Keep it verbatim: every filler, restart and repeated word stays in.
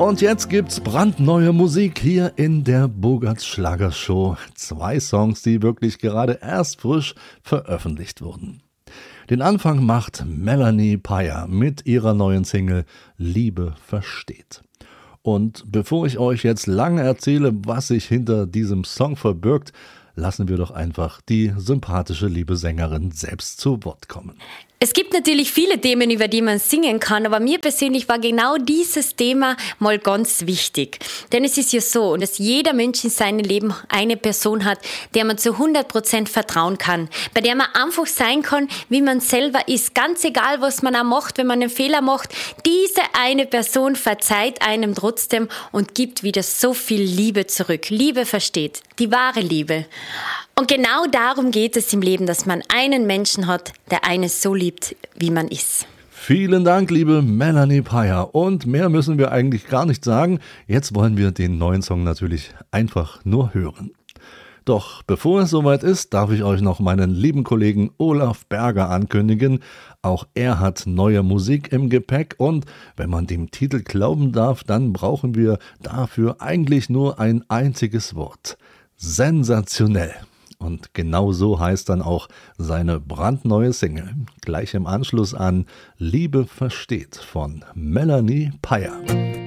Und jetzt gibt's brandneue Musik hier in der Bogarts Schlagershow. Zwei Songs, die wirklich gerade erst frisch veröffentlicht wurden. Den Anfang macht Melanie Paya mit ihrer neuen Single Liebe versteht. Und bevor ich euch jetzt lange erzähle, was sich hinter diesem Song verbirgt, lassen wir doch einfach die sympathische liebe Sängerin selbst zu Wort kommen. Es gibt natürlich viele Themen, über die man singen kann, aber mir persönlich war genau dieses Thema mal ganz wichtig. Denn es ist ja so, dass jeder Mensch in seinem Leben eine Person hat, der man zu hundert Prozent vertrauen kann, bei der man einfach sein kann, wie man selber ist. Ganz egal, was man auch macht, wenn man einen Fehler macht, diese eine Person verzeiht einem trotzdem und gibt wieder so viel Liebe zurück. Liebe versteht, die wahre Liebe. Und genau darum geht es im Leben, dass man einen Menschen hat, der einen so liebt, wie man ist. Vielen Dank, liebe Melanie Paya. Und mehr müssen wir eigentlich gar nicht sagen. Jetzt wollen wir den neuen Song natürlich einfach nur hören. Doch bevor es soweit ist, darf ich euch noch meinen lieben Kollegen Olaf Berger ankündigen. Auch er hat neue Musik im Gepäck und wenn man dem Titel glauben darf, dann brauchen wir dafür eigentlich nur ein einziges Wort. Sensationell. Und genau so heißt dann auch seine brandneue Single. Gleich im Anschluss an Liebe versteht von Melanie Paya.